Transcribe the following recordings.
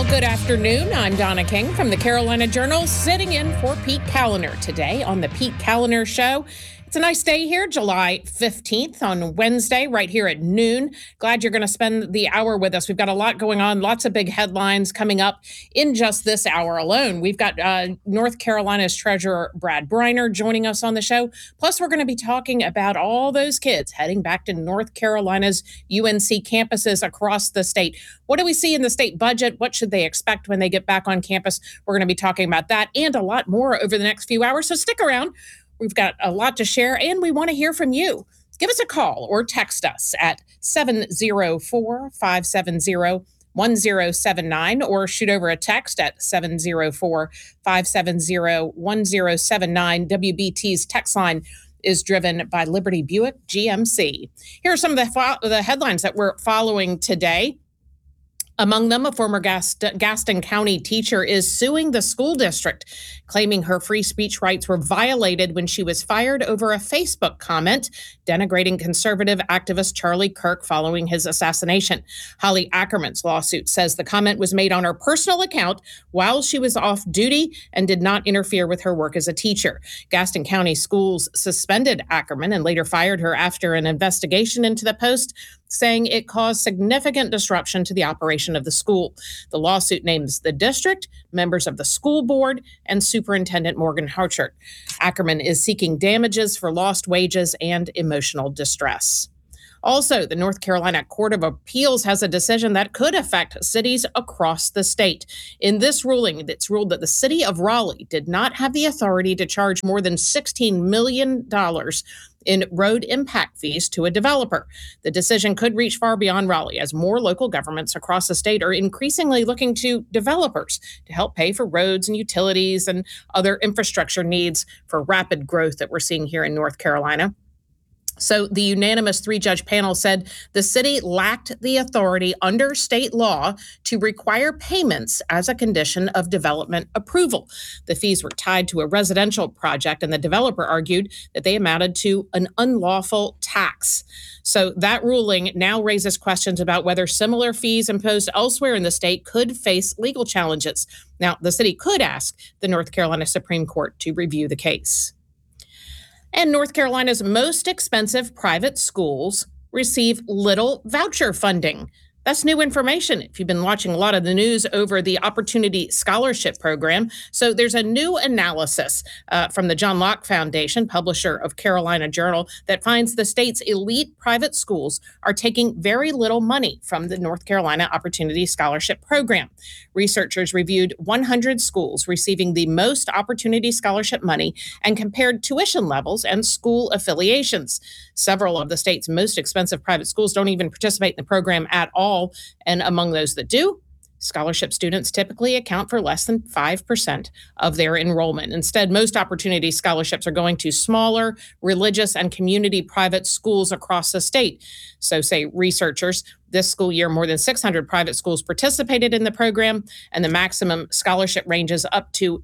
good afternoon. I'm Donna King from the Carolina Journal, sitting in for Pete Kaliner today on the Pete Kaliner Show. It's a nice day here, July 15th on Wednesday, right here at noon. Glad you're going to spend the hour with us. We've got a lot going on, lots of big headlines coming up in just this hour alone. We've got North Carolina's Treasurer Brad Briner joining us on the show. Plus, we're going to be talking about all those kids heading back to North Carolina's UNC campuses across the state. What do we see in the state budget? What should they expect when they get back on campus? We're going to be talking about that and a lot more over the next few hours. So stick around. We've got a lot to share, and we want to hear from you. Give us a call or text us at 704-570-1079 or shoot over a text at 704-570-1079. WBT's text line is driven by Liberty Buick GMC. Here are some of the headlines that we're following today. Among them, a former Gaston County teacher is suing the school district, claiming her free speech rights were violated when she was fired over a Facebook comment denigrating conservative activist Charlie Kirk following his assassination. Holly Ackerman's lawsuit says the comment was made on her personal account while she was off duty and did not interfere with her work as a teacher. Gaston County Schools suspended Ackerman and later fired her after an investigation into the post, saying it caused significant disruption to the operation of the school. The lawsuit names the district, members of the school board, and Superintendent Morgan Harchert. Ackerman is seeking damages for lost wages and emotional distress. Also, the North Carolina Court of Appeals has a decision that could affect cities across the state. In this ruling, it's ruled that the city of Raleigh did not have the authority to charge more than $16 million in road impact fees to a developer. The decision could reach far beyond Raleigh, as more local governments across the state are increasingly looking to developers to help pay for roads and utilities and other infrastructure needs for rapid growth that we're seeing here in North Carolina. So the unanimous three-judge panel said the city lacked the authority under state law to require payments as a condition of development approval. The fees were tied to a residential project, and the developer argued that they amounted to an unlawful tax. So that ruling now raises questions about whether similar fees imposed elsewhere in the state could face legal challenges. Now, the city could ask the North Carolina Supreme Court to review the case. And North Carolina's most expensive private schools receive little voucher funding. That's new information if you've been watching a lot of the news over the Opportunity Scholarship Program. So there's a new analysis from the John Locke Foundation, publisher of Carolina Journal, that finds the state's elite private schools are taking very little money from the North Carolina Opportunity Scholarship Program. Researchers reviewed 100 schools receiving the most Opportunity Scholarship money and compared tuition levels and school affiliations. Several of the state's most expensive private schools don't even participate in the program at all. And among those that do, scholarship students typically account for less than 5% of their enrollment. Instead, most Opportunity Scholarships are going to smaller religious and community private schools across the state. So say researchers, this school year, more than 600 private schools participated in the program, and the maximum scholarship ranges up to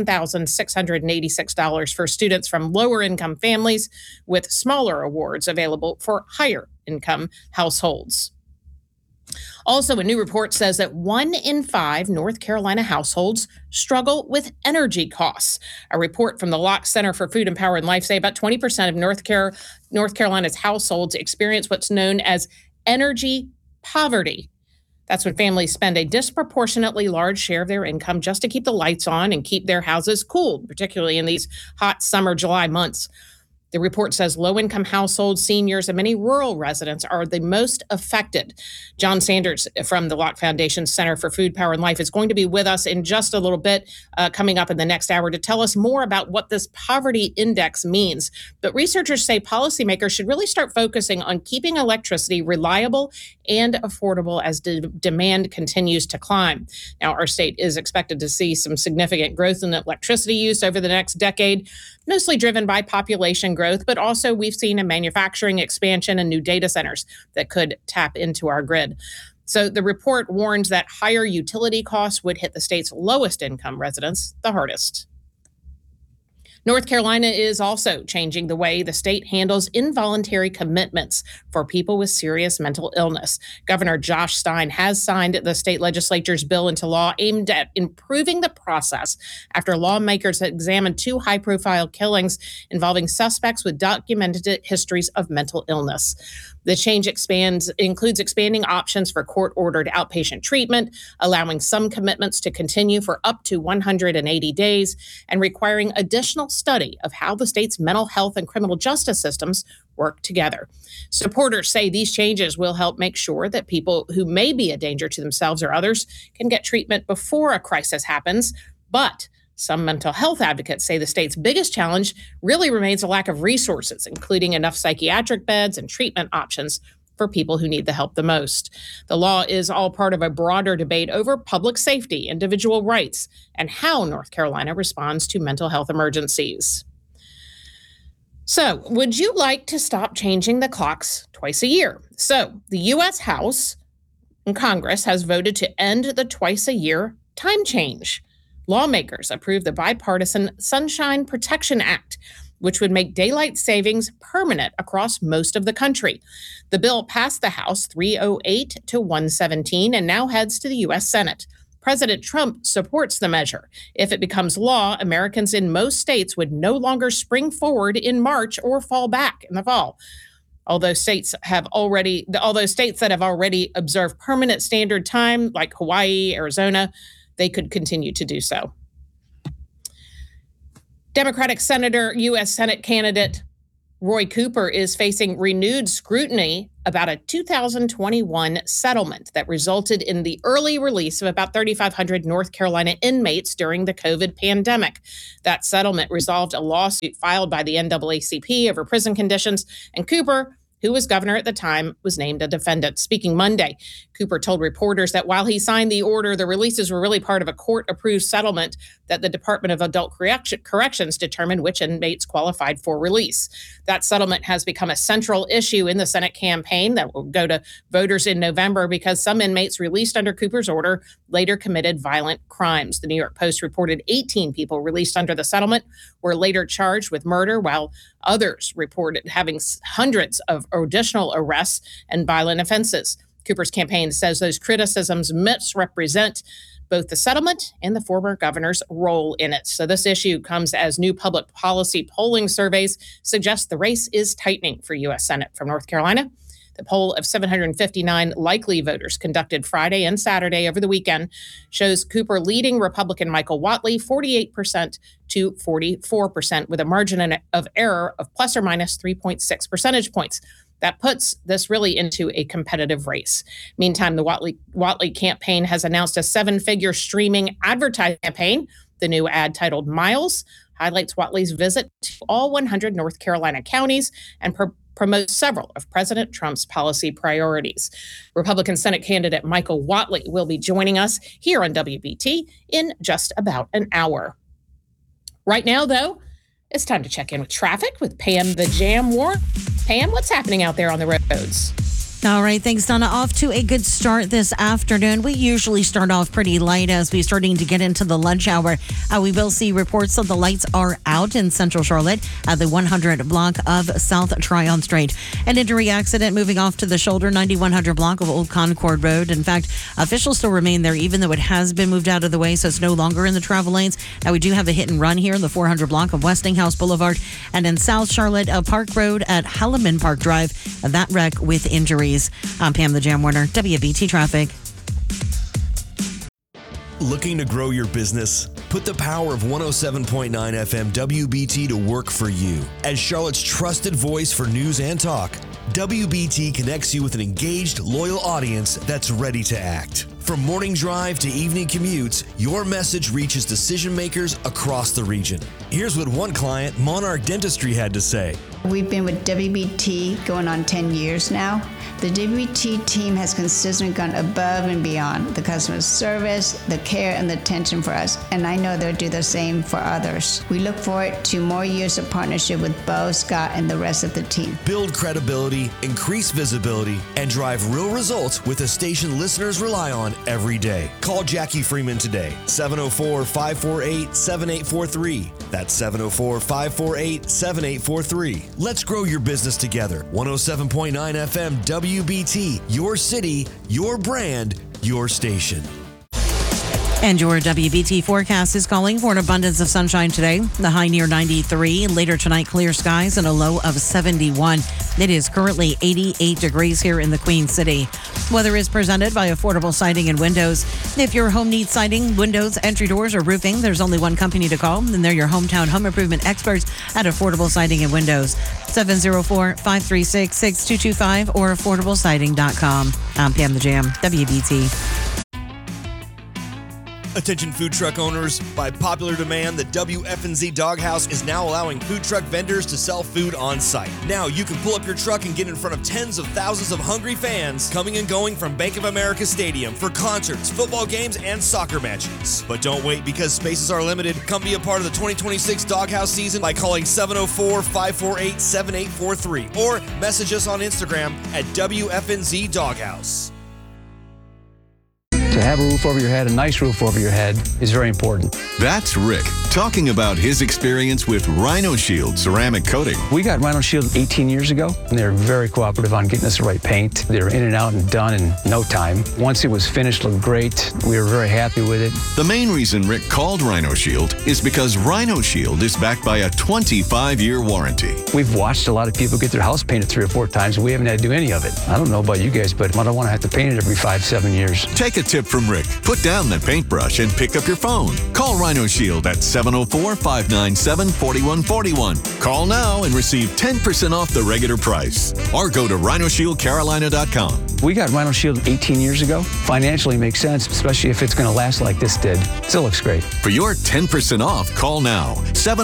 $7,686 for students from lower income families, with smaller awards available for higher income households. Also, a new report says that 1 in 5 North Carolina households struggle with energy costs. A report from the Locke Center for Food and Power and Life say about 20% of North Carolina's households experience what's known as energy poverty. That's when families spend a disproportionately large share of their income just to keep the lights on and keep their houses cool, particularly in these hot summer July months. The report says low-income households, seniors, and many rural residents are the most affected. John Sanders from the Locke Foundation Center for Food, Power, and Life is going to be with us in just a little bit, coming up in the next hour, to tell us more about what this poverty index means. But researchers say policymakers should really start focusing on keeping electricity reliable and affordable as demand continues to climb. Now, our state is expected to see some significant growth in electricity use over the next decade, mostly driven by population growth, but also we've seen a manufacturing expansion and new data centers that could tap into our grid. So the report warns that higher utility costs would hit the state's lowest income residents the hardest. North Carolina is also changing the way the state handles involuntary commitments for people with serious mental illness. Governor Josh Stein has signed the state legislature's bill into law aimed at improving the process after lawmakers examined 2 high-profile killings involving suspects with documented histories of mental illness. The change includes expanding options for court-ordered outpatient treatment, allowing some commitments to continue for up to 180 days, and requiring additional study of how the state's mental health and criminal justice systems work together. Supporters say these changes will help make sure that people who may be a danger to themselves or others can get treatment before a crisis happens, but some mental health advocates say the state's biggest challenge really remains a lack of resources, including enough psychiatric beds and treatment options for people who need the help the most. The law is all part of a broader debate over public safety, individual rights, and how North Carolina responds to mental health emergencies. So, would you like to stop changing the clocks twice a year? So, the U.S. House and Congress has voted to end the twice-a-year time change. Lawmakers approved the bipartisan Sunshine Protection Act, which would make daylight savings permanent across most of the country. The bill passed the House 308 to 117 and now heads to the U.S. Senate. President Trump supports the measure. If it becomes law, Americans in most states would no longer spring forward in March or fall back in the fall. Although states that have already observed permanent standard time, like Hawaii, Arizona, they could continue to do so. Democratic U.S. Senate candidate Roy Cooper is facing renewed scrutiny about a 2021 settlement that resulted in the early release of about 3,500 North Carolina inmates during the COVID pandemic. That settlement resolved a lawsuit filed by the NAACP over prison conditions, and Cooper, who was governor at the time, was named a defendant. Speaking Monday, Cooper told reporters that while he signed the order, the releases were really part of a court-approved settlement that the Department of Adult Corrections determined which inmates qualified for release. That settlement has become a central issue in the Senate campaign that will go to voters in November because some inmates released under Cooper's order later committed violent crimes. The New York Post reported 18 people released under the settlement were later charged with murder, while others reported having hundreds of additional arrests and violent offenses. Cooper's campaign says those criticisms misrepresent both the settlement and the former governor's role in it. So this issue comes as new public policy polling surveys suggest the race is tightening for U.S. Senate. From North Carolina, the poll of 759 likely voters conducted Friday and Saturday over the weekend shows Cooper leading Republican Michael Whatley 48% to 44%, with a margin of error of plus or minus 3.6 percentage points. That puts this really into a competitive race. Meantime, the Whatley campaign has announced a 7-figure streaming advertising campaign. The new ad, titled Miles, highlights Whatley's visit to all 100 North Carolina counties and promotes several of President Trump's policy priorities. Republican Senate candidate Michael Whatley will be joining us here on WBT in just about an hour. Right now, though, it's time to check in with traffic with Pam the Jam Warner. Pam, what's happening out there on the roads? All right, thanks, Donna. Off to a good start this afternoon. We usually start off pretty light as we're starting to get into the lunch hour. We will see reports that the lights are out in Central Charlotte at the 100 block of South Tryon Street. An injury accident moving off to the shoulder, 9100 block of Old Concord Road. In fact, officials still remain there even though it has been moved out of the way, so it's no longer in the travel lanes. Now, we do have a hit and run here in the 400 block of Westinghouse Boulevard and in South Charlotte, Park Road at Halleman Park Drive. That wreck with injuries. I'm Pam the Jam Warner, WBT Traffic. Looking to grow your business? Put the power of 107.9 FM WBT to work for you. As Charlotte's trusted voice for news and talk, WBT connects you with an engaged, loyal audience that's ready to act. From morning drive to evening commutes, your message reaches decision makers across the region. Here's what one client, Monarch Dentistry, had to say. We've been with WBT going on 10 years now. The WBT team has consistently gone above and beyond the customer service, the care, and the attention for us, and I know they'll do the same for others. We look forward to more years of partnership with Bo, Scott, and the rest of the team. Build credibility, increase visibility, and drive real results with a station listeners rely on every day. Call Jackie Freeman today, 704-548-7843. That's 704-548-7843. Let's grow your business together. 107.9 FM WBT, your city, your brand, your station. And your WBT forecast is calling for an abundance of sunshine today. The high near 93. Later tonight, clear skies and a low of 71. It is currently 88 degrees here in the Queen City. Weather is presented by Affordable Siding and Windows. If your home needs siding, windows, entry doors, or roofing, there's only one company to call, and they're your hometown home improvement experts at Affordable Siding and Windows. 704-536-6225 or affordablesiding.com. I'm Pam the Jam, WBT. Attention food truck owners, by popular demand, the WFNZ Doghouse is now allowing food truck vendors to sell food on site. Now you can pull up your truck and get in front of tens of thousands of hungry fans coming and going from Bank of America Stadium for concerts, football games, and soccer matches. But don't wait, because spaces are limited. Come be a part of the 2026 Doghouse season by calling 704-548-7843 or message us on Instagram at WFNZ Doghouse. To have a roof over your head, a nice roof over your head, is very important. That's Rick talking about his experience with Rhino Shield ceramic coating. We got Rhino Shield 18 years ago, and they're very cooperative on getting us the right paint. They're in and out and done in no time. Once it was finished, it looked great. We were very happy with it. The main reason Rick called Rhino Shield is because Rhino Shield is backed by a 25-year warranty. We've watched a lot of people get their house painted 3 or 4 times, and we haven't had to do any of it. I don't know about you guys, but I don't want to have to paint it every 5-7 years. Take a tip from Rick. Put down the paintbrush and pick up your phone. Call Rhino Shield at 704-597-4141. Call now and receive 10% off the regular price. Or go to RhinoShieldCarolina.com. We got Rhino Shield 18 years ago. Financially makes sense, especially if it's going to last like this did. Still looks great. For your 10% off, call now.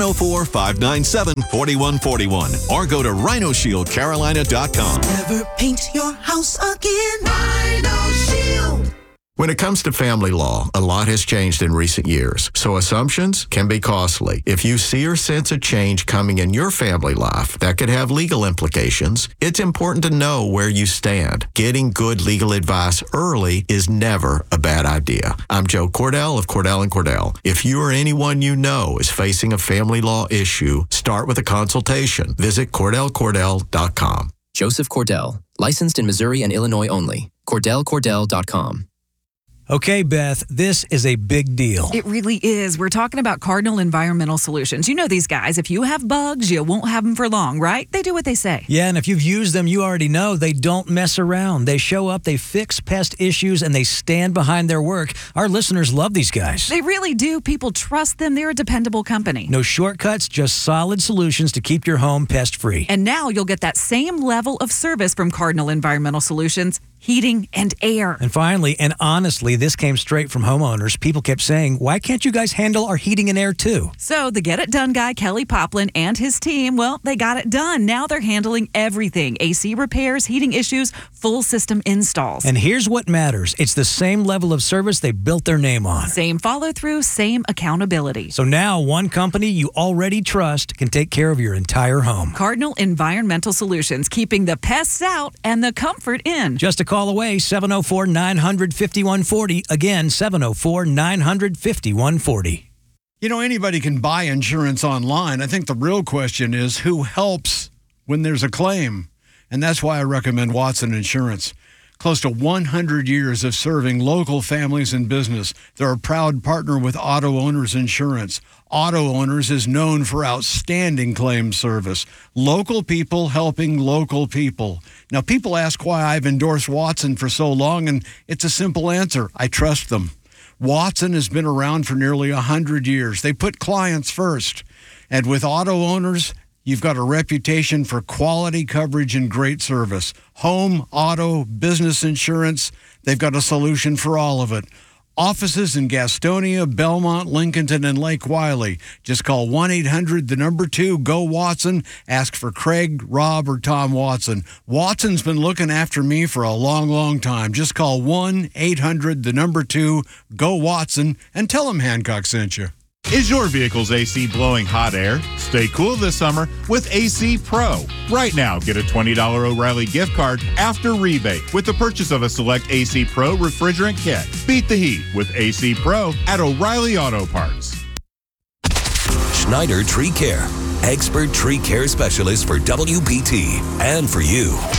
704-597-4141. Or go to RhinoShieldCarolina.com. Never paint your house again. Rhino Shield. When it comes to family law, a lot has changed in recent years, so assumptions can be costly. If you see or sense a change coming in your family life that could have legal implications, it's important to know where you stand. Getting good legal advice early is never a bad idea. I'm Joe Cordell of Cordell & Cordell. If you or anyone you know is facing a family law issue, start with a consultation. Visit CordellCordell.com. Joseph Cordell, licensed in Missouri and Illinois only. CordellCordell.com. Okay, Beth, this is a big deal. It really is. We're talking about Cardinal Environmental Solutions. You know these guys. If you have bugs, you won't have them for long, right? They do what they say. Yeah, and if you've used them, you already know they don't mess around. They show up, they fix pest issues, and they stand behind their work. Our listeners love these guys. They really do. People trust them. They're a dependable company. No shortcuts, just solid solutions to keep your home pest-free. And now you'll get that same level of service from Cardinal Environmental Solutions. Heating and air. And finally, and honestly, this came straight from homeowners. People kept saying, why can't you guys handle our heating and air too? So the Get It Done guy, Kelly Poplin, and his team, well, they got it done. Now they're handling everything. AC repairs, heating issues, full system installs. And here's what matters. It's the same level of service they built their name on. Same follow-through, same accountability. So now one company you already trust can take care of your entire home. Cardinal Environmental Solutions, keeping the pests out and the comfort in. Just a call away, 704-900-5140. Again, 704-900-5140. You know, anybody can buy insurance online. I think the real question is who helps when there's a claim. And that's why I recommend Watson Insurance. Close to 100 years of serving local families and business. They're a proud partner with Auto Owners Insurance. Auto Owners is known for outstanding claim service. Local people helping local people. Now, people ask why I've endorsed Watson for so long, and it's a simple answer. I trust them. Watson has been around for nearly 100 years. They put clients first. And with Auto Owners, you've got a reputation for quality coverage and great service. Home, auto, business insurance, they've got a solution for all of it. Offices in Gastonia, Belmont, Lincolnton, and Lake Wiley. Just call 1-800-2-GO-WATSON. Ask for Craig, Rob, or Tom Watson. Watson's been looking after me for a long, long time. Just call 1-800-2-GO-WATSON and tell them Hancock sent you. Is your vehicle's AC blowing hot air? Stay cool this summer with AC Pro. Right now, get a $20 O'Reilly gift card after rebate with the purchase of a select AC Pro refrigerant kit. Beat the heat with AC Pro at O'Reilly Auto Parts. Schneider Tree Care, expert tree care specialist for WBT and for you.